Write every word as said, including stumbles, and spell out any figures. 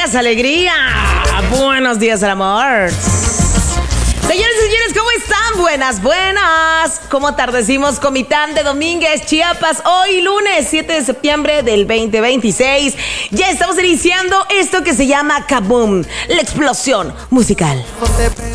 días, alegría. Buenos días, el amor. Señores y señores, ¿cómo están? Buenas, buenas. ¿Cómo atardecimos? Comitán de Domínguez, Chiapas. Hoy lunes siete de septiembre del veinte veintiséis. Ya estamos iniciando esto que se llama Kaboom, la explosión musical.